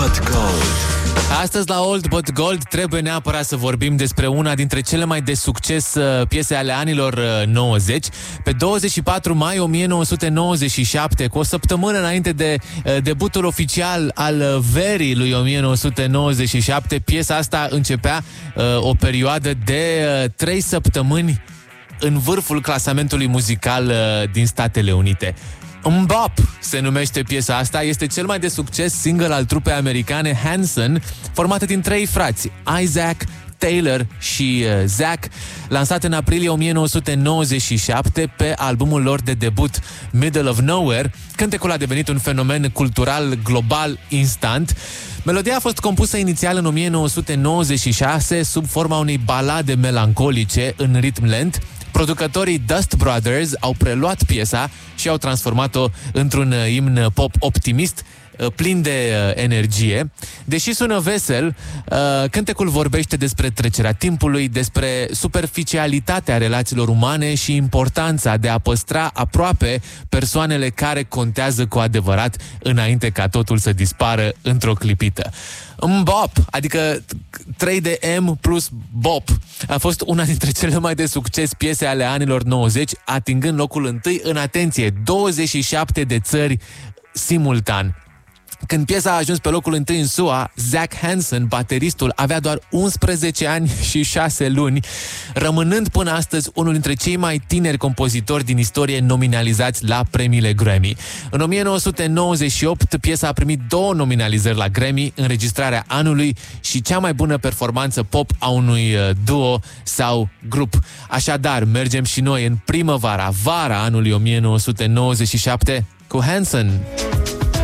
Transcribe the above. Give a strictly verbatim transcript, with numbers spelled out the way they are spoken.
but Gold. Astăzi la Old But Gold trebuie neapărat să vorbim despre una dintre cele mai de succes uh, piese ale anilor uh, nouăzeci. Pe douăzeci și patru mai o mie nouă sute nouăzeci și șapte, cu o săptămână înainte de uh, debutul oficial al uh, verii lui o mie nouă sute nouăzeci și șapte, piesa asta începea uh, o perioadă de uh, trei săptămâni în vârful clasamentului muzical uh, din Statele Unite. Mbop se numește piesa asta, este cel mai de succes single al trupei americane Hanson, formată din trei frați, Isaac, Taylor și uh, Zach, lansat în aprilie o mie nouă sute nouăzeci și șapte pe albumul lor de debut Middle of Nowhere. Cântecul a devenit un fenomen cultural global instant. Melodia a fost compusă inițial în o mie nouă sute nouăzeci și șase sub forma unei balade melancolice în ritm lent. Producătorii Dust Brothers au preluat piesa și au transformat-o într-un imn pop optimist, plin de uh, energie. Deși sună vesel, uh, cântecul vorbește despre trecerea timpului, despre superficialitatea relațiilor umane și importanța de a păstra aproape persoanele care contează cu adevărat înainte ca totul să dispară într-o clipită. Mbop, adică trei de M plus bop, a fost una dintre cele mai de succes piese ale anilor nouăzeci, atingând locul întâi în, atenție, douăzeci și șapte de țări simultan. Când piesa a ajuns pe locul întâi în S U A, Zach Hanson, bateristul, avea doar unsprezece ani și șase luni, rămânând până astăzi unul dintre cei mai tineri compozitori din istorie nominalizați la premiile Grammy. În o mie nouă sute nouăzeci și opt, piesa a primit două nominalizări la Grammy, înregistrarea anului și cea mai bună performanță pop a unui duo sau grup. Așadar, mergem și noi în primăvara, vara anului o mie nouă sute nouăzeci și șapte cu Hanson.